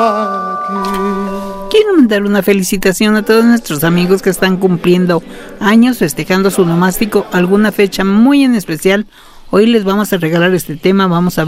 Quiero mandar una felicitación a todos nuestros amigos que están cumpliendo años, festejando su nomástico, alguna fecha muy en especial. Hoy les vamos a regalar este tema, vamos a hablar